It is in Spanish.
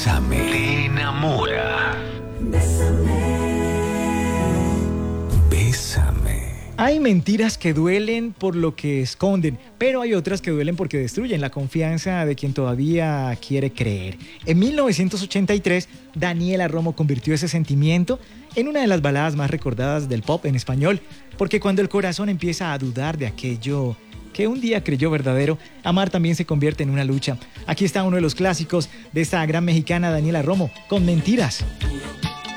Bésame. Te enamora. Bésame. Hay mentiras que duelen por lo que esconden, pero hay otras que duelen porque destruyen la confianza de quien todavía quiere creer. En 1983, Daniela Romo convirtió ese sentimiento en una de las baladas más recordadas del pop en español, porque cuando el corazón empieza a dudar de aquello que un día creyó verdadero, amar también se convierte en una lucha. Aquí está uno de los clásicos de esta gran mexicana Daniela Romo, con Mentiras.